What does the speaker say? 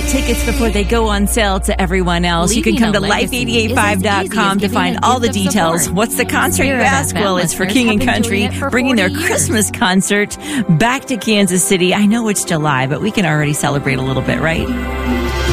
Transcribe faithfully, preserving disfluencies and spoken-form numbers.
tickets before they go on sale to everyone else. Leaving you can come a to life legacy eight eight five dot com is as to easy as find giving a all the gift of details. support. What's the concert, you Spirit ask? F M Well, it's for listeners King have and been Country, doing it for bringing their forty years. Christmas concert back to Kansas City. I know it's July, but we can already celebrate a little bit, right?